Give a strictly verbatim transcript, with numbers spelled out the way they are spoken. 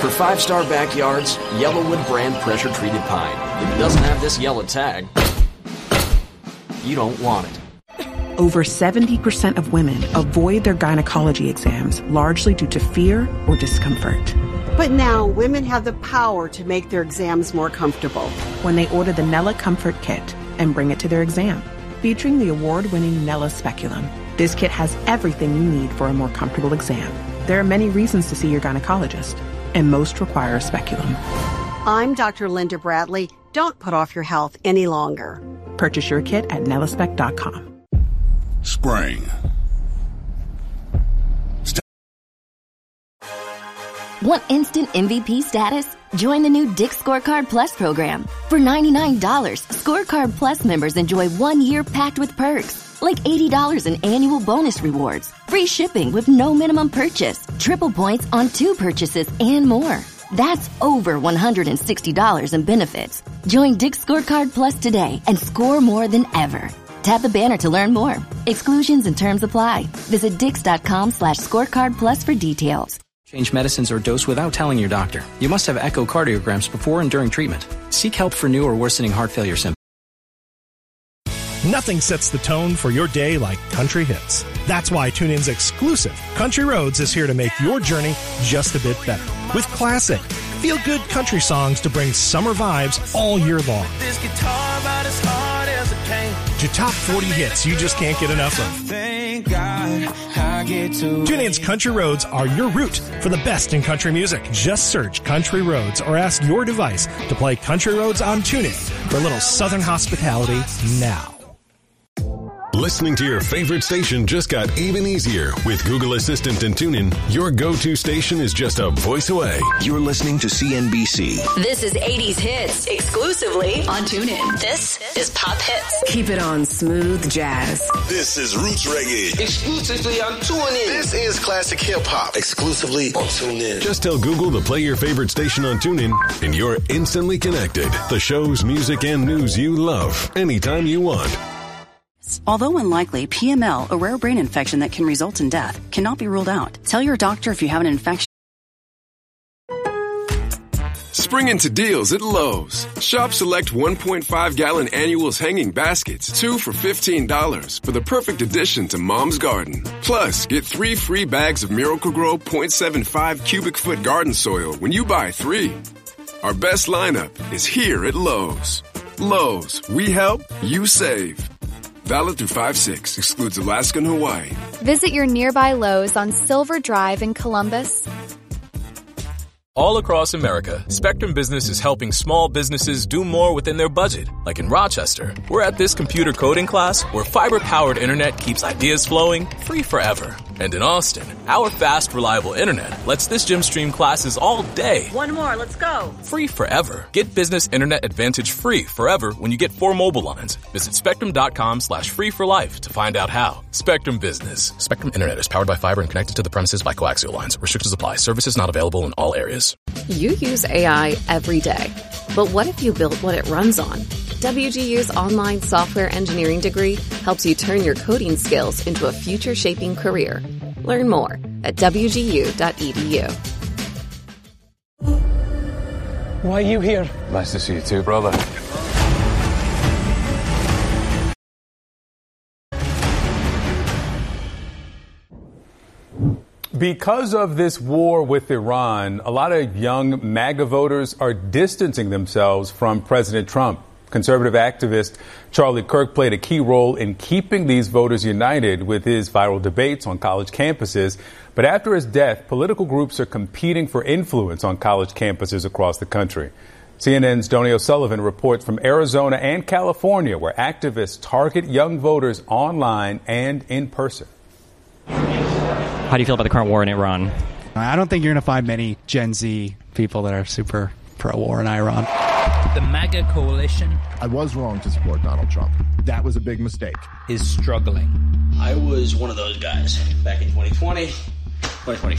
For five-star backyards, Yellowwood brand pressure-treated pine. If it doesn't have this yellow tag, you don't want it. Over seventy percent of women avoid their gynecology exams, largely due to fear or discomfort. But now, women have the power to make their exams more comfortable when they order the Nella Comfort Kit and bring it to their exam, featuring the award-winning Nella Speculum. This kit has everything you need for a more comfortable exam. There are many reasons to see your gynecologist, and most require a speculum. I'm Doctor Linda Bradley. Don't put off your health any longer. Purchase your kit at nella spec dot com. Spring. Want instant M V P status? Join the new Dick's Scorecard Plus program. For ninety-nine dollars, Scorecard Plus members enjoy one year packed with perks, like eighty dollars in annual bonus rewards, free shipping with no minimum purchase, triple points on two purchases, and more. That's over one hundred sixty dollars in benefits. Join Dick's Scorecard Plus today and score more than ever. Tap the banner to learn more. Exclusions and terms apply. Visit dix.com slash scorecard plus for details. Change medicines or dose without telling your doctor. You must have echocardiograms before and during treatment. Seek help for new or worsening heart failure symptoms. Nothing sets the tone for your day like country hits. That's why TuneIn's exclusive Country Roads is here to make your journey just a bit better. With classic, feel-good country songs to bring summer vibes all year long. This guitar about as hard as it came. To top forty hits you just can't get enough of. Thank God I get to TuneIn's Country Roads are your route for the best in country music. Just search Country Roads or ask your device to play Country Roads on TuneIn for a little southern hospitality now. Listening to your favorite station just got even easier. With Google Assistant and TuneIn, your go-to station is just a voice away. You're listening to C N B C. This is eighties Hits, exclusively on TuneIn. This is Pop Hits. Keep it on smooth jazz. This is Roots Reggae, exclusively on TuneIn. This is Classic Hip Hop, exclusively on TuneIn. Just tell Google to play your favorite station on TuneIn, and you're instantly connected. The shows, music, and news you love, anytime you want. Although unlikely, P M L, a rare brain infection that can result in death, cannot be ruled out. Tell your doctor if you have an infection. Spring into deals at Lowe's. Shop select one point five gallon annuals hanging baskets, two for fifteen dollars, for the perfect addition to Mom's Garden. Plus, get three free bags of Miracle-Gro point seven five cubic foot garden soil when you buy three. Our best lineup is here at Lowe's. Lowe's, we help, you save. Valid through five six. Excludes Alaska and Hawaii. Visit your nearby Lowe's on Silver Drive in Columbus. All across America, Spectrum Business is helping small businesses do more within their budget. Like in Rochester, we're at this computer coding class where fiber-powered internet keeps ideas flowing free forever. And in Austin, our fast, reliable internet lets this gym stream classes all day. One more, let's go. Free forever. Get Business Internet Advantage free forever when you get four mobile lines. Visit spectrum.com slash free for life to find out how. Spectrum Business. Spectrum Internet is powered by fiber and connected to the premises by coaxial lines. Restrictions apply. Services not available in all areas. You use A I every day. But what if you built what it runs on? W G U's online software engineering degree helps you turn your coding skills into a future-shaping career. Learn more at w g u dot e d u. Why are you here? Nice to see you too, brother. Because of this war with Iran, a lot of young MAGA voters are distancing themselves from President Trump. Conservative activist Charlie Kirk played a key role in keeping these voters united with his viral debates on college campuses. But after his death, political groups are competing for influence on college campuses across the country. C N N's Donnie O'Sullivan reports from Arizona and California, where activists target young voters online and in person. How do you feel about the current war in Iran? I don't think you're going to find many Gen Z people that are super pro-war in Iran. The MAGA coalition. I was wrong to support Donald Trump. That was a big mistake. Is struggling. I was one of those guys back in twenty twenty, twenty twenty.